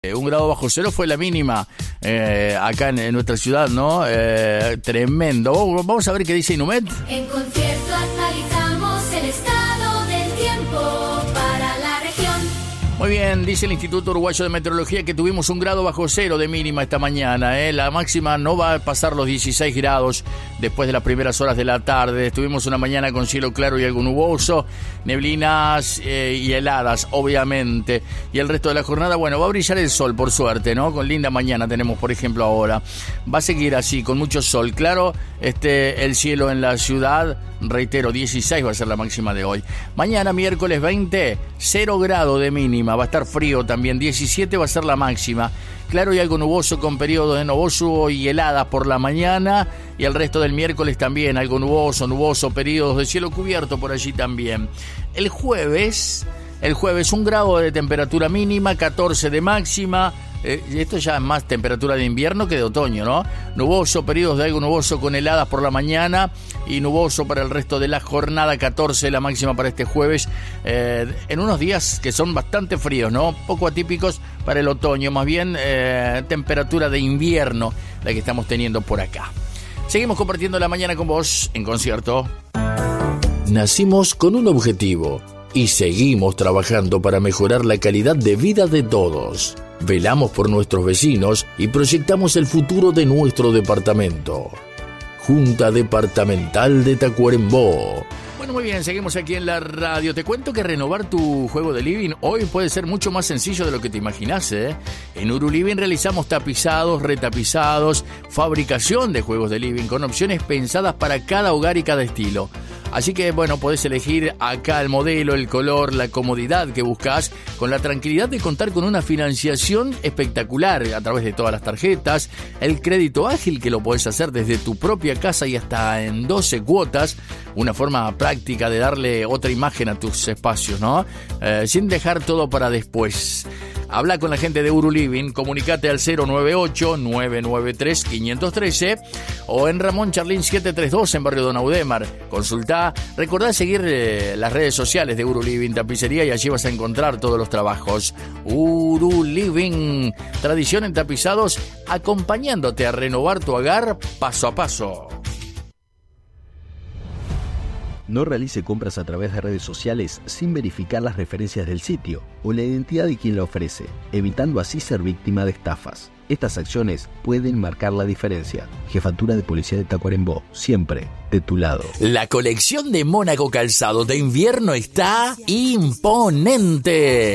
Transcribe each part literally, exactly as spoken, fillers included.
Un grado bajo cero fue la mínima eh, acá en, en nuestra ciudad, ¿no? Eh, tremendo. Vamos a ver qué dice Inumet. En concierto actualizamos el estado del tiempo para la región. Muy bien, dice el Instituto Uruguayo de Meteorología que tuvimos un grado bajo cero de mínima esta mañana. ¿eh? La máxima no va a pasar los dieciséis grados después de las primeras horas de la tarde. Tuvimos una mañana con cielo claro y algo nuboso, neblinas eh, y heladas, obviamente. Y el resto de la jornada, bueno, va a brillar el sol, por suerte, ¿no? Con linda mañana tenemos, por ejemplo, ahora. Va a seguir así, con mucho sol. Claro, este, el cielo en la ciudad, reitero, dieciséis va a ser la máxima de hoy. Mañana, miércoles veinte, cero grado de mínima. Va a estar frío también, diecisiete va a ser la máxima. Claro y algo nuboso con periodos de nuboso y heladas por la mañana. Y el resto del miércoles también, algo nuboso, nuboso, periodos de cielo cubierto por allí también. El jueves, el jueves un grado de temperatura mínima, catorce de máxima. Eh, esto ya es más temperatura de invierno que de otoño, ¿no? Nuboso, periodos de algo nuboso con heladas por la mañana y nuboso para el resto de la jornada, catorce la máxima para este jueves, eh, en unos días que son bastante fríos, ¿no? Poco atípicos para el otoño, más bien eh, temperatura de invierno la que estamos teniendo por acá. Seguimos compartiendo la mañana con vos en concierto. Nacimos con un objetivo y seguimos trabajando para mejorar la calidad de vida de todos. Velamos por nuestros vecinos y proyectamos el futuro de nuestro departamento. Junta Departamental de Tacuarembó. Bueno, muy bien, seguimos aquí en la radio. Te cuento que renovar tu juego de living hoy puede ser mucho más sencillo de lo que te imaginas, ¿eh? En Uruliving realizamos tapizados, retapizados, fabricación de juegos de living con opciones pensadas para cada hogar y cada estilo. Así que, bueno, podés elegir acá el modelo, el color, la comodidad que buscas, con la tranquilidad de contar con una financiación espectacular a través de todas las tarjetas, el crédito ágil que lo podés hacer desde tu propia casa y hasta en doce cuotas, una forma práctica de darle otra imagen a tus espacios, ¿no? Eh, sin dejar todo para después. Habla con la gente de Uruliving, comunicate al cero nueve ocho, nueve nueve tres, cinco uno tres o en Ramón Charlín setecientos treinta y dos en Barrio Don Audemar. Consultá, recordá seguir eh, las redes sociales de Uruliving Tapicería y allí vas a encontrar todos los trabajos. Uruliving, tradición en tapizados, acompañándote a renovar tu hogar paso a paso. No realice compras a través de redes sociales sin verificar las referencias del sitio o la identidad de quien la ofrece, evitando así ser víctima de estafas. Estas acciones pueden marcar la diferencia. Jefatura de Policía de Tacuarembó, siempre de tu lado. La colección de Mónaco Calzado de invierno está imponente.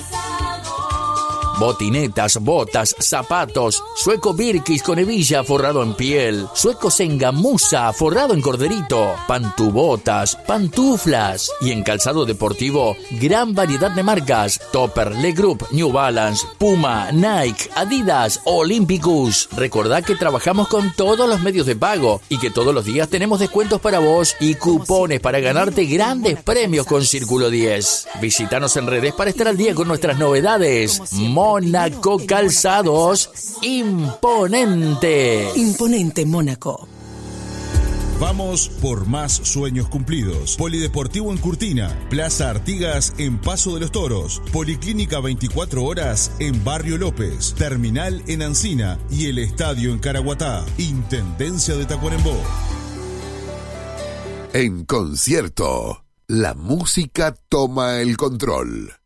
Botinetas, botas, zapatos, sueco birkis con hebilla forrado en piel, suecos en gamuza forrado en corderito, pantubotas, pantuflas y en calzado deportivo, gran variedad de marcas, Topper, Le Group, New Balance, Puma, Nike, Adidas, Olympicus. Recordá que trabajamos con todos los medios de pago y que todos los días tenemos descuentos para vos y cupones para ganarte grandes premios con Círculo diez. Visítanos en redes para estar al día con nuestras novedades. Mónaco Calzados, imponente. Imponente Mónaco. Vamos por más sueños cumplidos. Polideportivo en Curtina, Plaza Artigas en Paso de los Toros, Policlínica veinticuatro horas en Barrio López, Terminal en Ancina y el Estadio en Caraguatá. Intendencia de Tacuarembó. En concierto, la música toma el control.